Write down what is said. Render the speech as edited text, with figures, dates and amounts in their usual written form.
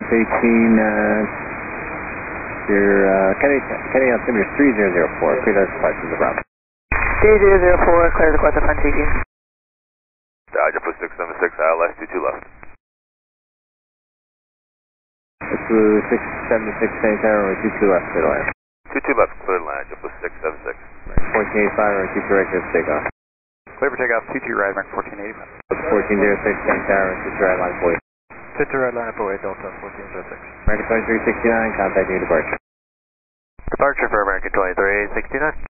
your Kennedy altimeter 3004, clear those flights to the ground. 3004, clear the Quetzal Front CG. Dodger for 676, ILS 22 left. Blue 676, St. Tower, 22 left, clear to land. 22 left, clear to land, JetBlue 676. 1485, or 2 direct to takeoff. Clear for takeoff, 22 right, American 1485. 1406, St. Tower, 2 right line 40. 52 right line up away, Delta 1406. American 2369, contacting departure. Departure for American 2369.